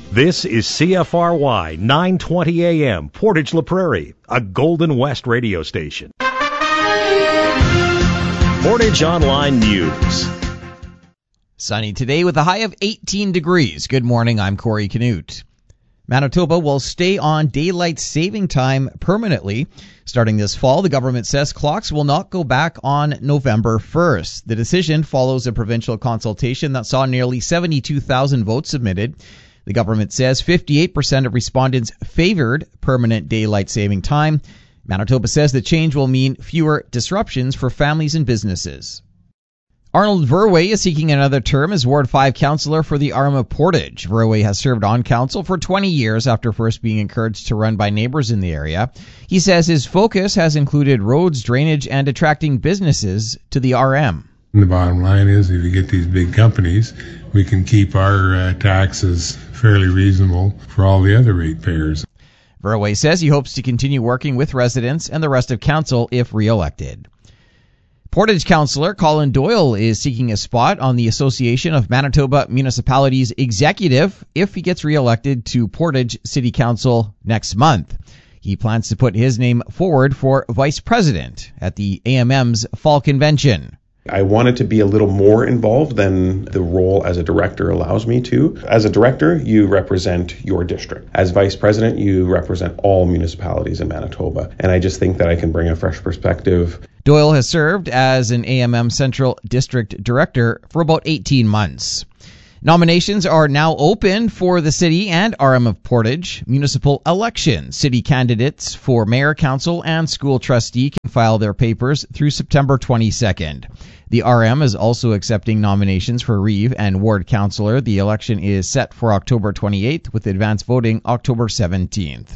This is CFRY 920 AM, Portage La Prairie, a Golden West radio station. Portage Online News. Sunny today with a high of 18 degrees. Good morning, I'm Corey Canute. Manitoba will stay on daylight saving time permanently. Starting this fall, the government says clocks will not go back on November 1st. The decision follows a provincial consultation that saw nearly 72,000 votes submitted. The government says 58% of respondents favored permanent daylight saving time. Manitoba says the change will mean fewer disruptions for families and businesses. Arnold Verwey is seeking another term as Ward 5 councillor for the Arm of Portage. Verwey has served on council for 20 years after first being encouraged to run by neighbors in the area. He says his focus has included roads, drainage, and attracting businesses to the RM. The bottom line is if you get these big companies, we can keep our taxes fairly reasonable for all the other ratepayers. Verwey says he hopes to continue working with residents and the rest of council if re-elected. Portage councillor Colin Doyle is seeking a spot on the Association of Manitoba Municipalities executive if he gets re-elected to Portage City Council next month. He plans to put his name forward for vice president at the AMM's fall convention. I wanted to be a little more involved than the role as a director allows me to. As a director, you represent your district. As vice president, you represent all municipalities in Manitoba. And I just think that I can bring a fresh perspective. Doyle has served as an AMM Central District Director for about 18 months. Nominations are now open for the City and RM of Portage municipal elections. City candidates for mayor, council, and school trustee can file their papers through September 22nd. The RM is also accepting nominations for Reeve and ward councillor. The election is set for October 28th with advance voting October 17th.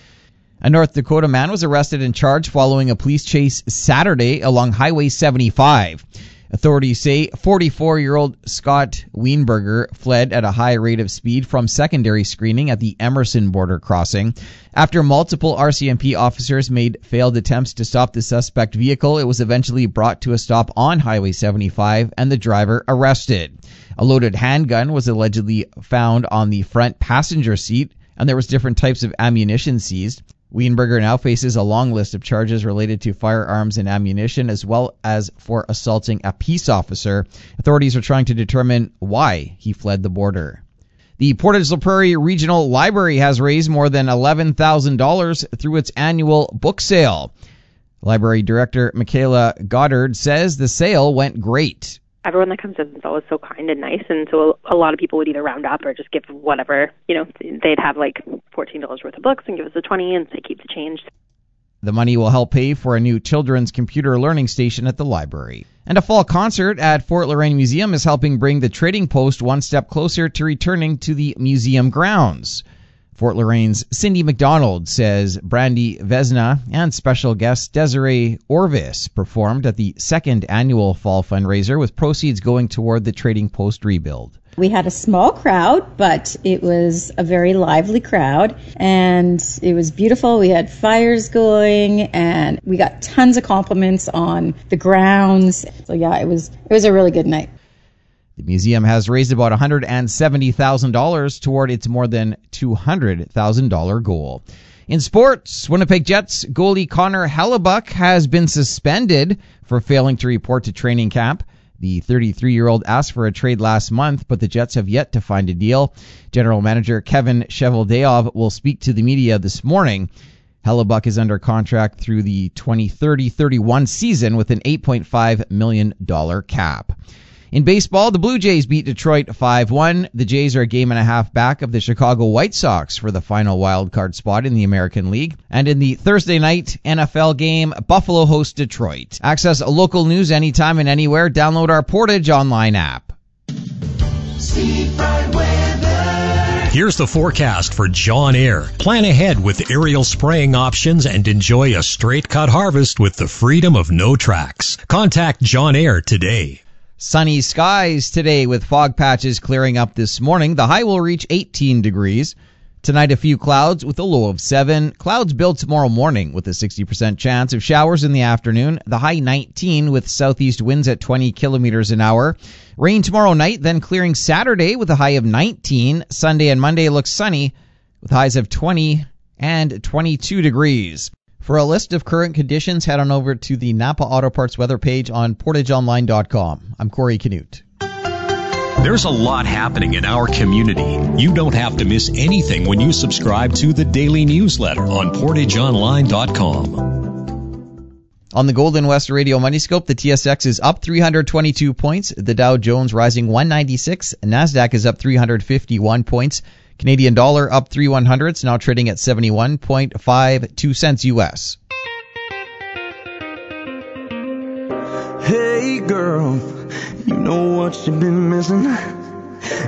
A North Dakota man was arrested and charged following a police chase Saturday along Highway 75. Authorities say 44-year-old Scott Weinberger fled at a high rate of speed from secondary screening at the Emerson border crossing. After multiple RCMP officers made failed attempts to stop the suspect vehicle, it was eventually brought to a stop on Highway 75 and the driver arrested. A loaded handgun was allegedly found on the front passenger seat, and there was different types of ammunition seized. Weinberger now faces a long list of charges related to firearms and ammunition, as well as for assaulting a peace officer. Authorities are trying to determine why he fled the border. The Portage La Prairie Regional Library has raised more than $11,000 through its annual book sale. Library Director Michaela Goddard says the sale went great. Everyone that comes in is always so kind and nice, and so a lot of people would either round up or just give whatever, they'd have like $14 worth of books and give us the 20 and say keep the change. The money will help pay for a new children's computer learning station at the library. And a fall concert at Fort La Reine Museum is helping bring the Trading Post one step closer to returning to the museum grounds. Fort La Reine's Cindy McDonald says Brandy Vesna and special guest Desiree Orvis performed at the second annual fall fundraiser with proceeds going toward the Trading Post rebuild. We had a small crowd, but it was a very lively crowd, and it was beautiful. We had fires going, and we got tons of compliments on the grounds. So yeah, it was a really good night. The museum has raised about $170,000 toward its more than $200,000 goal. In sports, Winnipeg Jets goalie Connor Hellebuyck has been suspended for failing to report to training camp. The 33-year-old asked for a trade last month, but the Jets have yet to find a deal. General Manager Kevin Cheveldayoff will speak to the media this morning. Hellebuyck is under contract through the 2030-31 season with an $8.5 million cap. In baseball, the Blue Jays beat Detroit 5-1. The Jays are a game and a half back of the Chicago White Sox for the final wild card spot in the American League. And in the Thursday night NFL game, Buffalo hosts Detroit. Access local news anytime and anywhere. Download our Portage online app. Here's the forecast for John Eyre. Plan ahead with aerial spraying options and enjoy a straight cut harvest with the freedom of no tracks. Contact John Eyre today. Sunny skies today with fog patches clearing up this morning. The high will reach 18 degrees. Tonight, a few clouds with a low of 7. Clouds build tomorrow morning with a 60% chance of showers in the afternoon. The high 19 with southeast winds at 20 kilometers an hour. Rain tomorrow night, then clearing Saturday with a high of 19. Sunday and Monday looks sunny with highs of 20 and 22 degrees. For a list of current conditions, head on over to the Napa Auto Parts weather page on portageonline.com. I'm Corey Canute. There's a lot happening in our community. You don't have to miss anything when you subscribe to the daily newsletter on portageonline.com. On the Golden West Radio Money Scope, the TSX is up 322 points. The Dow Jones rising 196. NASDAQ is up 351 points. Canadian dollar up 3/100, now trading at 71.52 cents U.S. Hey girl, you know what you've been missing?